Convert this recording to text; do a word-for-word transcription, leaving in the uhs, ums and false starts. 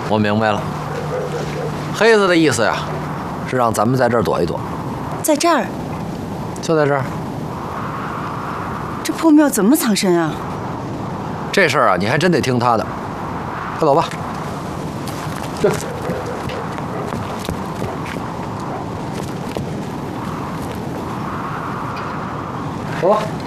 我明白了，黑子的意思呀，是让咱们在这儿躲一躲。 在这儿？ 就在这儿。 这破庙怎么藏身啊？ 这事儿啊，你还真得听他的。快走吧。对。走吧。